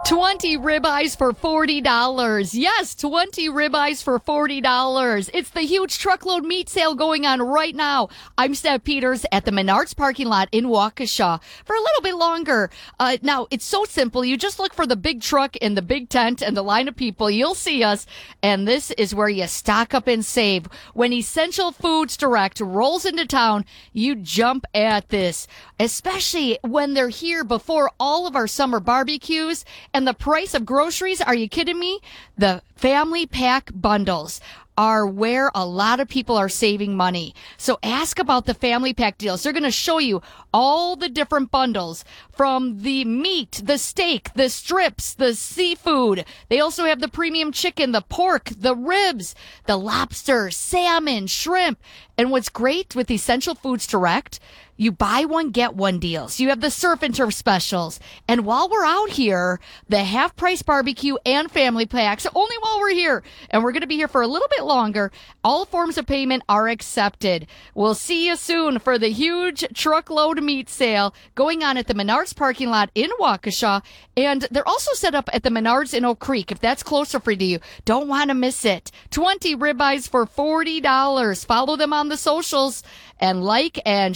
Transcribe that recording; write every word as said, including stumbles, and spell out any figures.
twenty ribeyes for forty dollars. Yes, twenty ribeyes for forty dollars. It's the huge truckload meat sale going on right now. I'm Steph Peters at the Menards parking lot in Waukesha for a little bit longer. Uh, now, it's so simple. You just look for the big truck and the big tent and the line of people. You'll see us. And this is where you stock up and save. When Essential Foods Direct rolls into town, you jump at this, especially when they're here before all of our summer barbecues. And the price of groceries, are you kidding me? The family pack bundles are where a lot of people are saving money. So ask about the family pack deals. They're going to show you all the different bundles from the meat, the steak, the strips, the seafood. They also have the premium chicken, the pork, the ribs, the lobster, salmon, shrimp. And what's great with Essential Foods Direct, you buy one, get one deals. You have the surf and turf specials. And while we're out here, the half price barbecue and family packs, only while we're here. And we're going to be here for a little bit longer. All forms of payment are accepted. We'll see you soon for the huge truckload meat sale going on at the Menards parking lot in Waukesha. And they're also set up at the Menards in Oak Creek. If that's closer for you, don't want to miss it. twenty ribeyes for forty dollars. Follow them on the socials and like and